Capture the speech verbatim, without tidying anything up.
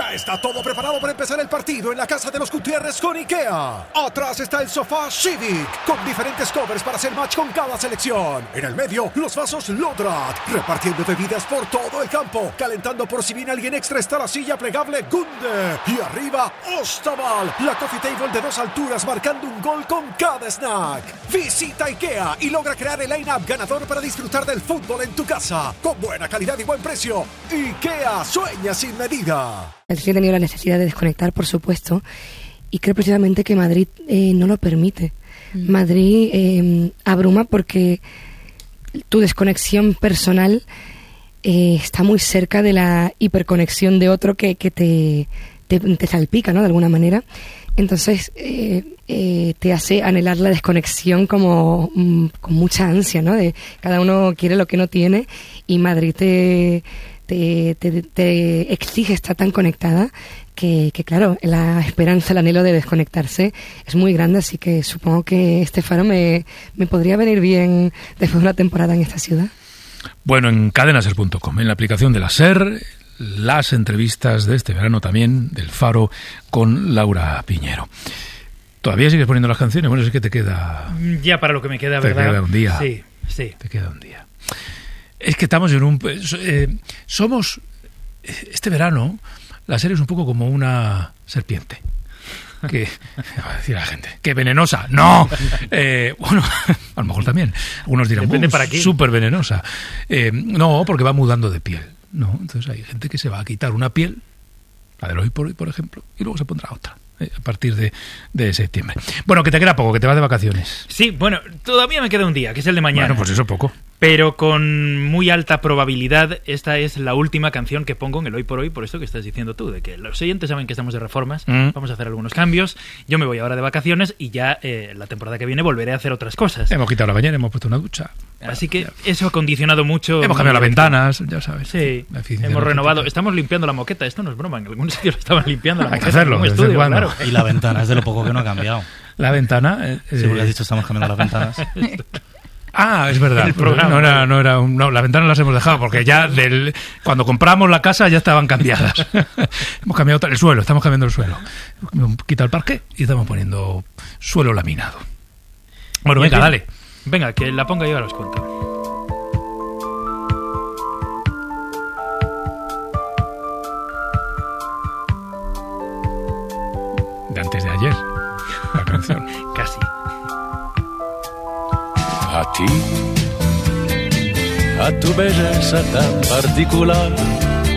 Ya está todo preparado para empezar el partido en la casa de los Gutiérrez con IKEA. Atrás está el sofá Civic, con diferentes covers para hacer match con cada selección. En el medio, los vasos Lodrat, repartiendo bebidas por todo el campo. Calentando por si viene alguien extra está la silla plegable Gunde. Y arriba, Ostaval, la coffee table de dos alturas marcando un gol con cada snack. Visita IKEA y logra crear el line-up ganador para disfrutar del fútbol en tu casa. Con buena calidad y buen precio. IKEA sueña sin medida. El Chelsea ha tenido la necesidad de desconectar, por supuesto, y creo precisamente que Madrid eh, no lo permite. Mm. Madrid eh, abruma porque tu desconexión personal eh, está muy cerca de la hiperconexión de otro que, que te, te, te salpica, ¿no?, de alguna manera. Entonces eh, eh, te hace anhelar la desconexión como mm, con mucha ansia, ¿no? De cada uno quiere lo que no tiene y Madrid te... Te, te, te exige estar tan conectada que, que, claro, la esperanza, el anhelo de desconectarse es muy grande, así que supongo que este Faro me, me podría venir bien después de una temporada en esta ciudad. Bueno, en cadena ser punto com, en la aplicación de la SER, las entrevistas de este verano también del Faro con Laura Piñero. ¿Todavía sigues poniendo las canciones? Bueno, es que te queda... Ya para lo que me queda, te ¿verdad? Te queda un día. Sí, sí. Te queda un día. Es que estamos en un... Eh, somos... Este verano, la serie es un poco como una serpiente. Que... Va a decir la gente, ¡qué venenosa! ¡No! Eh, bueno, a lo mejor también. Algunos dirán, depende para qué. Súper venenosa. Eh, no, porque va mudando de piel, ¿no? Entonces hay gente que se va a quitar una piel, la del hoy por hoy, por ejemplo, y luego se pondrá otra. A partir de, de septiembre. Bueno, que te queda poco, que te vas de vacaciones. Sí, bueno, todavía me queda un día, que es el de mañana. Bueno, pues eso poco. Pero con muy alta probabilidad esta es la última canción que pongo en el Hoy por Hoy, por esto que estás diciendo tú, de que los oyentes saben que estamos de reformas, mm. vamos a hacer algunos cambios, yo me voy ahora de vacaciones y ya eh, la temporada que viene volveré a hacer otras cosas. Hemos quitado la bañera, hemos puesto una ducha. Así que eso ha condicionado mucho... Hemos cambiado las ventanas, ya sabes. Sí, hemos renovado. Estamos limpiando la moqueta, esto no es broma, en algún sitio lo estaban limpiando la Hay moqueta. que hacerlo, en un desde estudio, cuando. Claro. Y la ventana, es de lo poco que no ha cambiado. La ventana... Eh, sí, porque has dicho estamos cambiando las ventanas. Ah, es verdad. El programa. No era, no era un, no, las ventanas las hemos dejado porque ya del cuando compramos la casa ya estaban cambiadas. Hemos cambiado el suelo, estamos cambiando el suelo. Hemos quitado el parqué y estamos poniendo suelo laminado. Bueno, venga, dale. Venga, que la ponga yo ahora os cuento. De antes de ayer, la canción. Casi. A ti, a tu belleza tan particular,